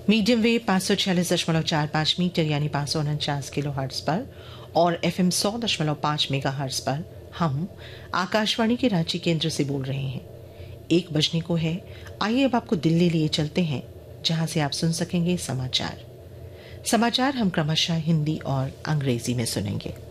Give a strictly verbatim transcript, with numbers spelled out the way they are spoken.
Medium wave पाँच सौ छियालीस दशमलव चार पाँच मीटर यानी पाँच सौ उनचास किलो हर्ट्ज पर और एफ एम सौ दशमलव पाँच मेगा हर्ट्ज पर हम आकाशवाणी के रांची केंद्र से बोल रहे हैं। एक बजने को है। आइए अब आपको दिल्ली लिए चलते हैं, जहां से आप सुन सकेंगे समाचार। समाचार हम क्रमशः हिंदी और अंग्रेजी में सुनेंगे।